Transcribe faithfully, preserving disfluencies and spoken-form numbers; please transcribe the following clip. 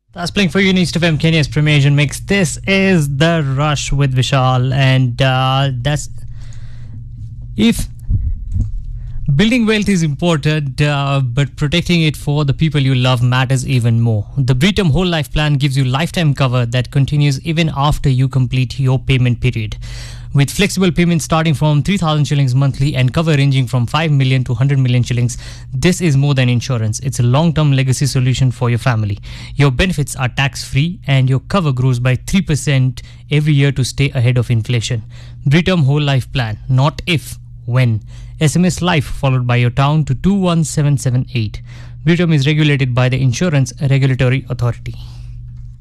That's playing for you in East F M, Kenya's premier Asian mix. This is The Rush with Vishal, and uh, that's if building wealth is important, uh, but protecting it for the people you love matters even more. The Britam Whole Life Plan gives you lifetime cover that continues even after you complete your payment period. With flexible payments starting from three thousand shillings monthly and cover ranging from five million to one hundred million shillings, this is more than insurance. It's a long-term legacy solution for your family. Your benefits are tax-free and your cover grows by three percent every year to stay ahead of inflation. Britam Whole Life Plan, not if, when. S M S LIFE followed by your town to two one seven seven eight. Britam is regulated by the Insurance Regulatory Authority.